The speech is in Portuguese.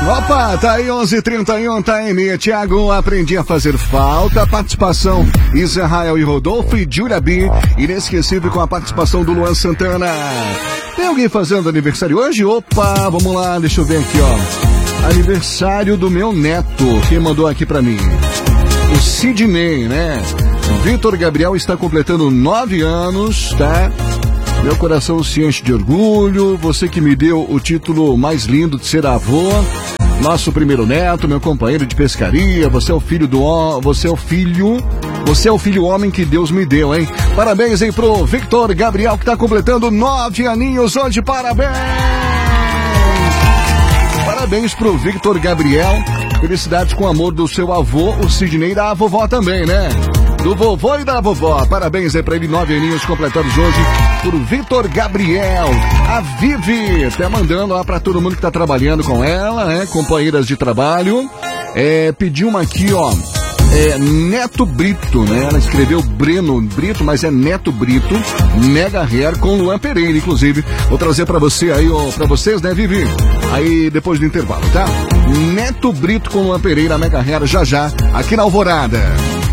Opa, tá aí 11h31, tá aí, Thiago, aprendi a fazer falta. Participação Israel e Rodolfo e Jurabi, inesquecível com a participação do Luan Santana. Tem alguém fazendo aniversário hoje? Opa, vamos lá, deixa eu ver aqui, ó. Aniversário do meu neto, quem mandou aqui pra mim? O Sidney, né? O Vitor Gabriel está completando 9 anos, tá? Meu coração se enche de orgulho, você que me deu o título mais lindo de ser avô, nosso primeiro neto, meu companheiro de pescaria, você é o filho homem que Deus me deu, hein? Parabéns aí pro Victor Gabriel, que tá completando 9 aninhos hoje, parabéns! Parabéns pro Victor Gabriel, felicidades com o amor do seu avô, o Sidney, e da vovó também, né? Do vovô e da vovó, parabéns aí pra ele, 9 aninhos completados hoje por Victor Gabriel. A Vivi tá mandando lá pra todo mundo que tá trabalhando com ela, né? Companheiras de trabalho. Pediu uma aqui, ó. Neto Brito, né? Ela escreveu Breno Brito, mas é Neto Brito, Mega Hair com Luan Pereira, inclusive. Vou trazer pra você aí, ó, pra vocês, né, Vivi? Aí depois do intervalo, tá? Neto Brito com Luan Pereira, Mega Hair, já, aqui na Alvorada.